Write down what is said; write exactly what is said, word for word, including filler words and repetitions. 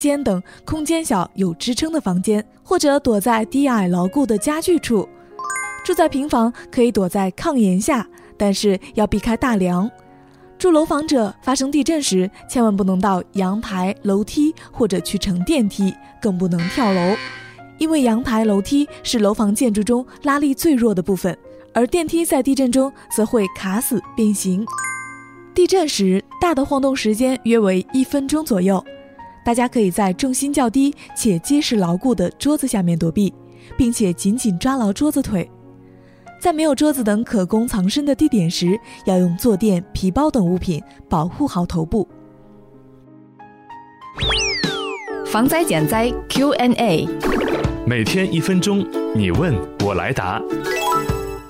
间等空间小有支撑的房间，或者躲在低矮牢固的家具处。住在平房可以躲在炕沿下，但是要避开大梁。住楼房者发生地震时，千万不能到阳台、楼梯或者去乘电梯，更不能跳楼，因为阳台、楼梯是楼房建筑中拉力最弱的部分，而电梯在地震中则会卡死变形。地震时，大的晃动时间约为一分钟左右，大家可以在重心较低且结实牢固的桌子下面躲避，并且紧紧抓牢桌子腿。在没有桌子等可供藏身的地点时，要用坐垫、皮包等物品保护好头部。 防灾减灾 Q and A， 每天一分钟，你问我来答。